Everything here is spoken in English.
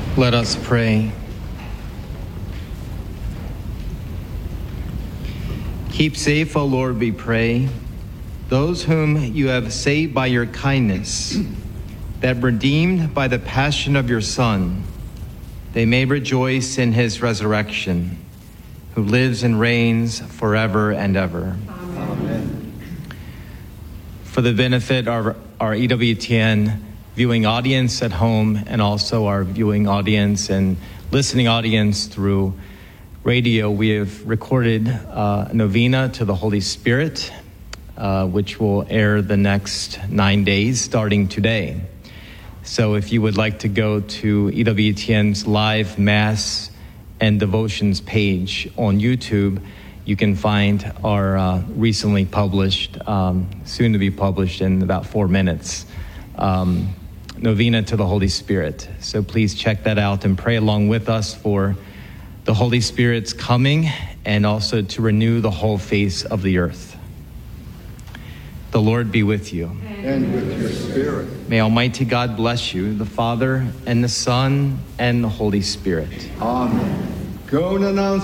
Let us pray. Keep safe, O Lord, we pray, those whom you have saved by your kindness, that redeemed by the passion of your Son, they may rejoice in his resurrection, who lives and reigns forever and ever. Amen. For the benefit of our EWTN viewing audience at home and also our viewing audience and listening audience through radio, we have recorded a novena to the Holy Spirit, which will air the next 9 days starting today. So if you would like to go to EWTN's live Mass and devotions page on YouTube, you can find our recently published, soon to be published in about 4 minutes, novena to the Holy Spirit. So please check that out and pray along with us for the Holy Spirit's coming and also to renew the whole face of the earth. The Lord be with you. And with your spirit. May Almighty God bless you, the Father and the Son and the Holy Spirit. Amen. Go and announce